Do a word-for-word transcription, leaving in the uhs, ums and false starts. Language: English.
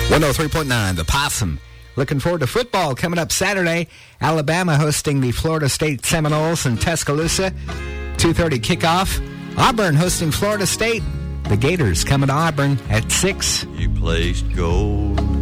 one oh three point nine, The Possum. Looking forward to football coming up Saturday. Alabama hosting the Florida State Seminoles in Tuscaloosa. two thirty kickoff. Auburn hosting Florida State. The Gators coming to Auburn at six. You placed gold